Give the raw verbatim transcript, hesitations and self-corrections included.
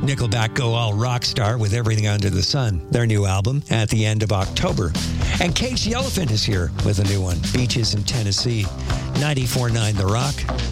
Nickelback go all rock star with Everything Under the Sun, their new album, at the end of October. And Cage the Elephant is here with a new one, Beaches in Tennessee. ninety-four point nine The Rock.